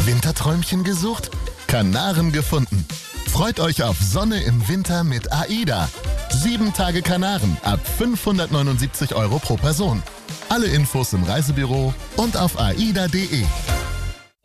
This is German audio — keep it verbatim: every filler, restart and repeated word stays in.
Winterträumchen gesucht? Kanaren gefunden. Freut euch auf Sonne im Winter mit AIDA. Sieben Tage Kanaren ab fünfhundertneunundsiebzig Euro pro Person. Alle Infos im Reisebüro und auf aida punkt de.